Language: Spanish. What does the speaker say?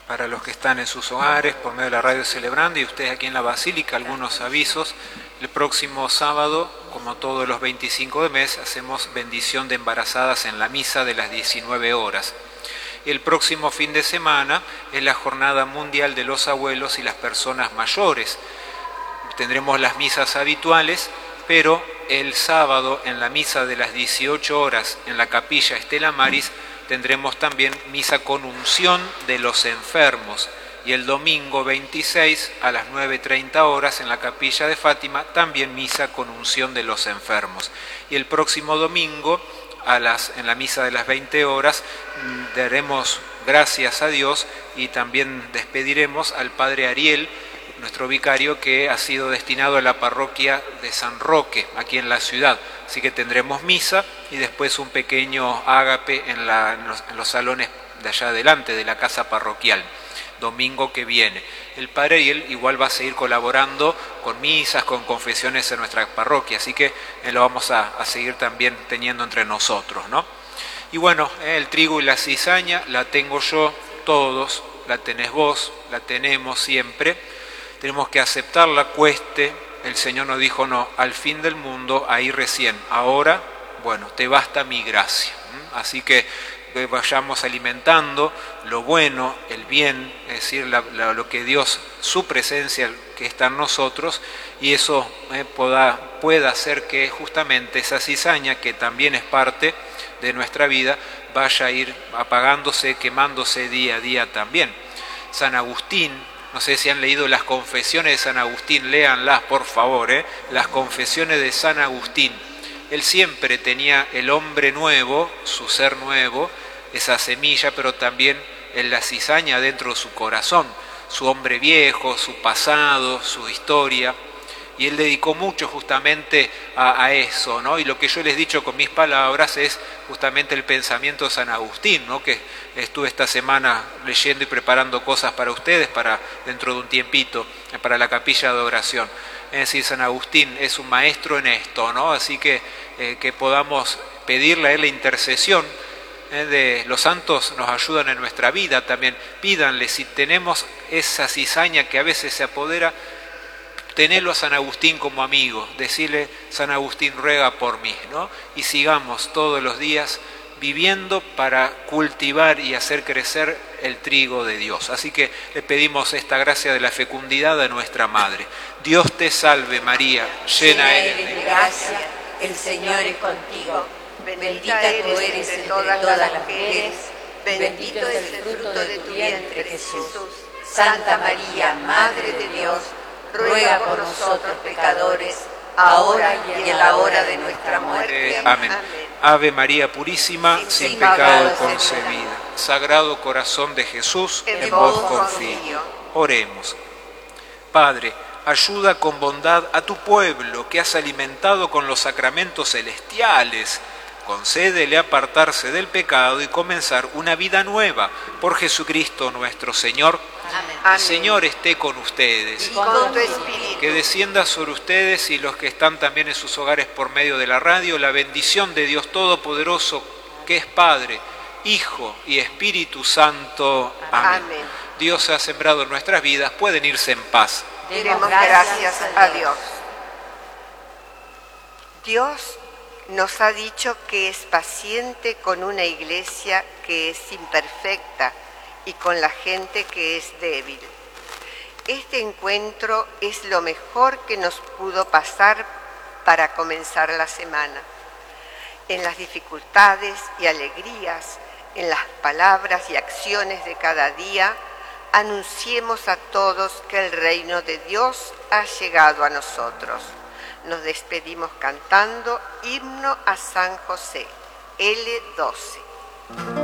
Para los que están en sus hogares, por medio de la radio celebrando, y ustedes aquí en la Basílica, algunos avisos. El próximo sábado, como todos los 25 de mes, hacemos bendición de embarazadas en la misa de las 19 horas. El próximo fin de semana es la Jornada Mundial de los Abuelos y las Personas Mayores. Tendremos las misas habituales, pero el sábado en la misa de las 18 horas en la Capilla Estela Maris tendremos también misa con unción de los enfermos, y el domingo 26 a las 9:30 horas en la Capilla de Fátima también misa con unción de los enfermos. Y el próximo domingo en la misa de las 20 horas daremos gracias a Dios y también despediremos al Padre Ariel, nuestro vicario, que ha sido destinado a la parroquia de San Roque, aquí en la ciudad. Así que tendremos misa y después un pequeño ágape en los salones de allá adelante de la casa parroquial, domingo que viene. El Padre Ariel igual va a seguir colaborando con misas, con confesiones en nuestra parroquia, así que lo vamos a seguir también teniendo entre nosotros, ¿no? Y bueno, el trigo y la cizaña la tengo yo, todos, la tenés vos, la tenemos siempre. Tenemos que aceptarla, cueste. El Señor nos dijo, no, al fin del mundo, ahí recién. Ahora, bueno, te basta mi gracia. Así que vayamos alimentando lo bueno, el bien, es decir, lo que Dios, su presencia que está en nosotros, y eso pueda hacer que justamente esa cizaña, que también es parte de nuestra vida, vaya a ir apagándose, quemándose día a día también. San Agustín, no sé si han leído las confesiones de San Agustín, léanlas por favor, las confesiones de San Agustín. Él siempre tenía el hombre nuevo, su ser nuevo, esa semilla, pero también en la cizaña dentro de su corazón, su hombre viejo, su pasado, su historia. Y él dedicó mucho justamente a eso, ¿no? Y lo que yo les he dicho con mis palabras es justamente el pensamiento de San Agustín, ¿no? Que estuve esta semana leyendo y preparando cosas para ustedes, para dentro de un tiempito, para la capilla de oración. Es decir, San Agustín es un maestro en esto, ¿no? Así que podamos pedirle a él la intercesión de los santos, nos ayudan en nuestra vida también. Pídanle, si tenemos esa cizaña que a veces se apodera, tenelo a San Agustín como amigo, decirle, San Agustín, ruega por mí, ¿no? Y sigamos todos los días viviendo para cultivar y hacer crecer el trigo de Dios. Así que le pedimos esta gracia de la fecundidad a nuestra Madre. Dios te salve María, llena eres de gracia, el Señor es contigo. Bendita tú eres entre todas las mujeres, bendito es el fruto de tu vientre, Jesús. Santa María, Madre de Dios, ruega por nosotros pecadores, ahora y en la hora de nuestra muerte. Amén. Ave María Purísima, sin pecado concebida. Sagrado Corazón de Jesús, en vos confío. Oremos. Padre, ayuda con bondad a tu pueblo que has alimentado con los sacramentos celestiales. Concédele apartarse del pecado y comenzar una vida nueva por Jesucristo nuestro Señor. Amén. El Señor esté con ustedes. Y con tu espíritu. Que descienda sobre ustedes y los que están también en sus hogares por medio de la radio la bendición de Dios Todopoderoso, que es Padre, Hijo y Espíritu Santo. Amén. Amén. Dios ha sembrado en nuestras vidas, pueden irse en paz. Demos gracias a Dios. Dios nos ha dicho que es paciente con una iglesia que es imperfecta y con la gente que es débil. Este encuentro es lo mejor que nos pudo pasar para comenzar la semana. En las dificultades y alegrías, en las palabras y acciones de cada día, anunciemos a todos que el reino de Dios ha llegado a nosotros. Nos despedimos cantando Himno a San José, L12.